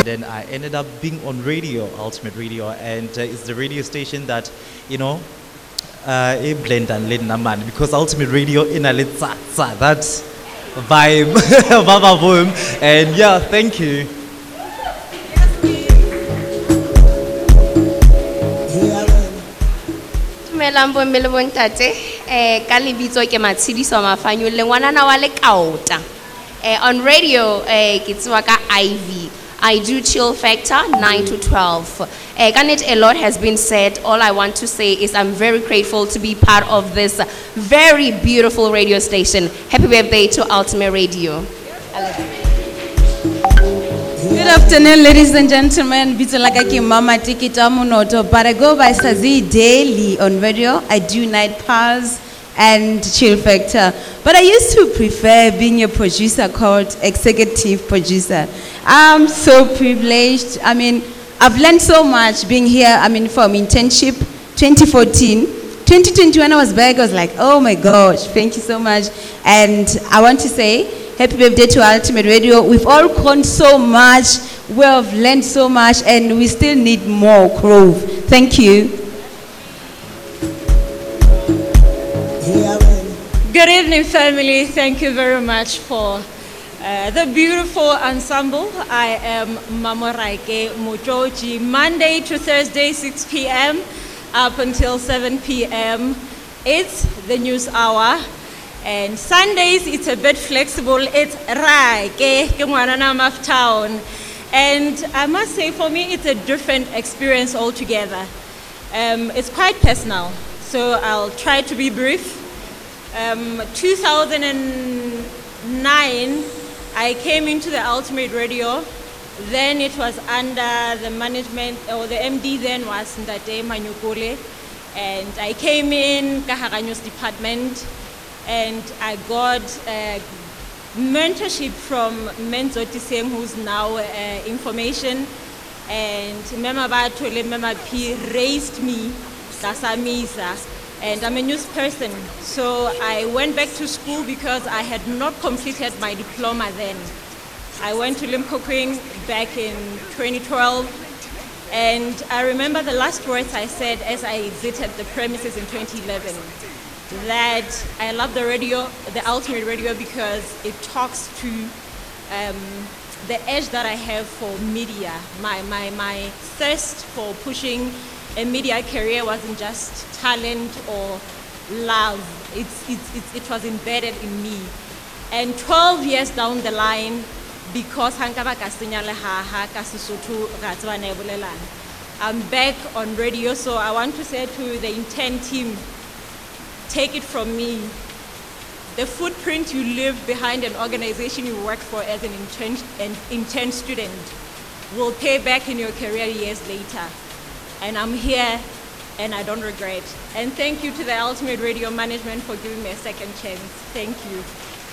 then I ended up being on radio, Ultimate Radio, and it's the radio station that, you know, blend and lead naman, because Ultimate Radio in a that vibe, Baba Boom, and yeah, thank you. Melambo melebontate ka lebitso ke Matshidiso Mafanyo le ngwanana wa le Kaota. On radio ke tsewa ka Ivy. I do Chill Factor 9 to 12. A lot has been said. All I want to say is I'm very grateful to be part of this very beautiful radio station. Happy birthday to Ultimate Radio. Good afternoon, ladies and gentlemen. Bitolaka ki Mama Tikita Munoto, but I go by Sazi daily on radio. I do Night Pulse and Chill Factor. But I used to prefer being a producer called executive producer. I'm so privileged. I mean, I've learned so much being here. I mean, from internship 2014. 2021 I was back, I was like, oh my gosh, thank you so much. And I want to say, happy birthday to Ultimate Radio. We've all grown so much, we have learned so much, and we still need more growth. Thank you. Good evening, family. Thank you very much for the beautiful ensemble. I am Mamoraike Mojoji, Monday to Thursday, 6 p.m. up until 7 p.m. It's the news hour. And Sundays, it's a bit flexible. It's Raike, Kemwanana Maf Town. And I must say, for me, it's a different experience altogether. It's quite personal, so I'll try to be brief. 2009, I came into the Ultimate Radio. Then it was under the management, or the MD then was Ndate Manyukole. And I came in Kahara News Department, and I got mentorship from Menzo Tisem, who's now information. And Mema Batole, Mema P raised me, Kasamisa. And I'm a news person, so I went back to school because I had not completed my diploma then. I went to Limpopo back in 2012, and I remember the last words I said as I exited the premises in 2011, that I love the radio, the Ultimate Radio, because it talks to the edge that I have for media. My thirst for pushing a media career wasn't just talent or love. It was embedded in me. And 12 years down the line, because I'm back on radio, so I want to say to the Intern team, take it from me. The footprint you leave behind an organization you work for as an intern student will pay back in your career years later. And I'm here, and I don't regret. And thank you to the Ultimate Radio management for giving me a second chance. Thank you.